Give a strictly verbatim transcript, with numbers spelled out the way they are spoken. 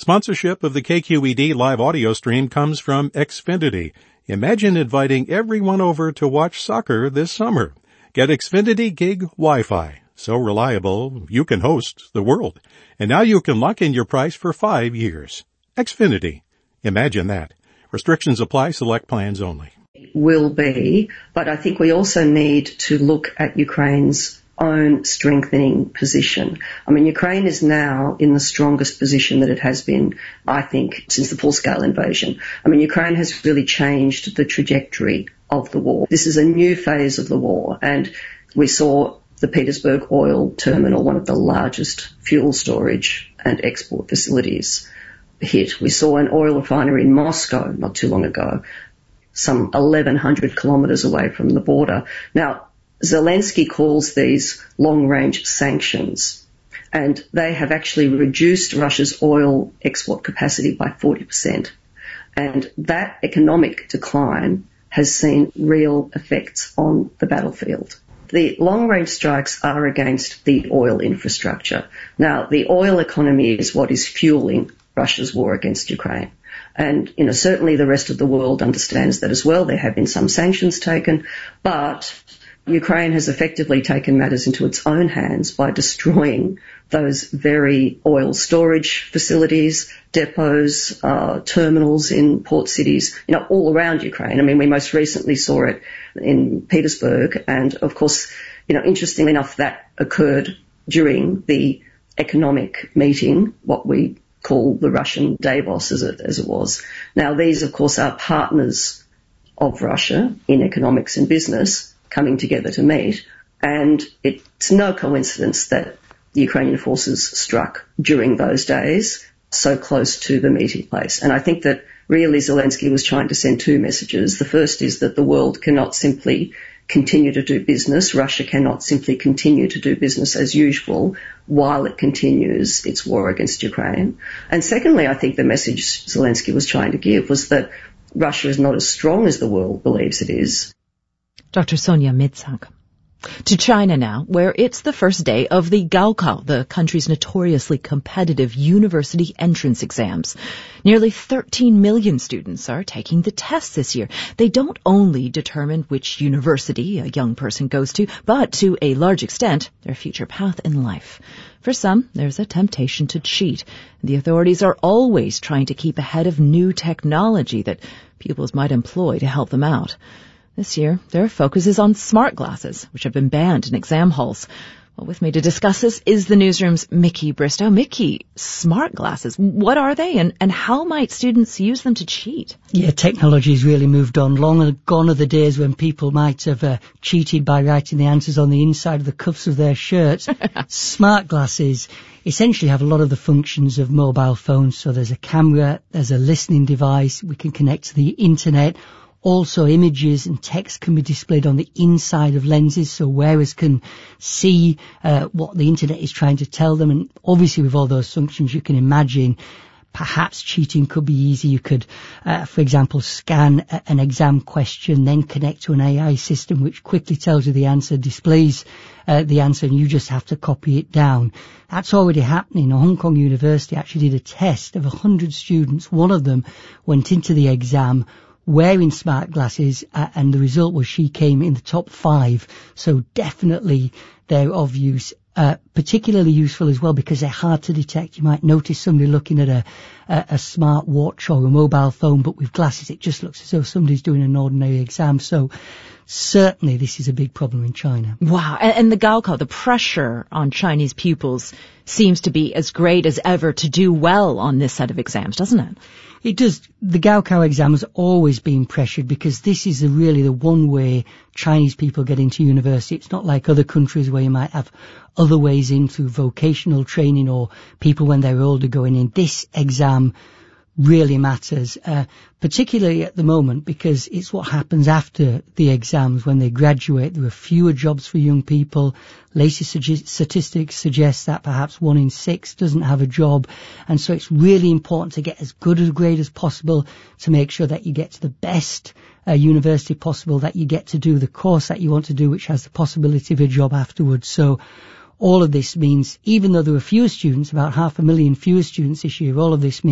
Sponsorship of the K Q E D live audio stream comes from Xfinity. Imagine inviting everyone over to watch soccer this summer. Get Xfinity Gig Wi-Fi. So reliable, you can host the world. And now you can lock in your price for five years. Xfinity. Imagine that. Restrictions apply. Select plans only. Will be, but I think we also need to look at Ukraine's own strengthening position. I mean, Ukraine is now in the strongest position that it has been, I think, since the full-scale invasion. I mean, Ukraine has really changed the trajectory of the war. This is a new phase of the war, and we saw the Petersburg oil terminal, one of the largest fuel storage and export facilities, hit. We saw an oil refinery in Moscow not too long ago, some eleven hundred kilometres away from the border. Now, Zelensky calls these long-range sanctions, and they have actually reduced Russia's oil export capacity by forty percent. And that economic decline has seen real effects on the battlefield. The long-range strikes are against the oil infrastructure. Now, the oil economy is what is fueling Russia's war against Ukraine. And, you know, certainly the rest of the world understands that as well. There have been some sanctions taken, but Ukraine has effectively taken matters into its own hands by destroying those very oil storage facilities, depots, uh, terminals in port cities, you know, all around Ukraine. I mean, we most recently saw it in Petersburg, and of course, you know, interestingly enough, that occurred during the economic meeting, what we call the Russian Davos, as it, as it was. Now, these, of course, are partners of Russia in economics and business coming together to meet, and it's no coincidence that the Ukrainian forces struck during those days so close to the meeting place. And I think that really Zelensky was trying to send two messages. The first is that the world cannot simply continue to do business. Russia cannot simply continue to do business as usual while it continues its war against Ukraine. And secondly, I think the message Zelensky was trying to give was that Russia is not as strong as the world believes it is. Doctor Sonia Midsak. To China now, where it's the first day of the Gaokao, the country's notoriously competitive university entrance exams. Nearly thirteen million students are taking the tests this year. They don't only determine which university a young person goes to, but to a large extent, their future path in life. For some, there's a temptation to cheat. The authorities are always trying to keep ahead of new technology that pupils might employ to help them out. This year, their focus is on smart glasses, which have been banned in exam halls. Well, with me to discuss this is the newsroom's Mickey Bristow. Mickey, smart glasses, what are they, and, and how might students use them to cheat? Yeah, technology's really moved on. Long gone are the days when people might have uh, cheated by writing the answers on the inside of the cuffs of their shirts. Smart glasses essentially have a lot of the functions of mobile phones. So there's a camera, there's a listening device, we can connect to the internet. Also, images and text can be displayed on the inside of lenses, so wearers can see uh, what the internet is trying to tell them. And obviously, with all those functions, you can imagine perhaps cheating could be easy. You could, uh, for example, scan a, an exam question, then connect to an A I system which quickly tells you the answer, displays uh, the answer, and you just have to copy it down. That's already happening. Hong Kong University actually did a test of one hundred students. One of them went into the exam wearing smart glasses, uh, and the result was she came in the top five. So definitely they're of use, uh, particularly useful as well because they're hard to detect. You might notice somebody looking at a, a, a smart watch or a mobile phone, but with glasses it just looks as though somebody's doing an ordinary exam. So certainly this is a big problem in China. Wow. And, and the Gaokao, the pressure on Chinese pupils seems to be as great as ever to do well on this set of exams, doesn't it? It does. The Gaokao exam has always been pressured because this is the, really the one way Chinese people get into university. It's not like other countries where you might have other ways in through vocational training or people when they're older going in. This exam really matters, uh, particularly at the moment because it's what happens after the exams when they graduate. There are fewer jobs for young people. Latest suge- statistics suggest that perhaps one in six doesn't have a job. And so it's really important to get as good a grade as possible to make sure that you get to the best uh, university possible, that you get to do the course that you want to do, which has the possibility of a job afterwards. So all of this means, even though there are fewer students, about half a million fewer students this year, all of this means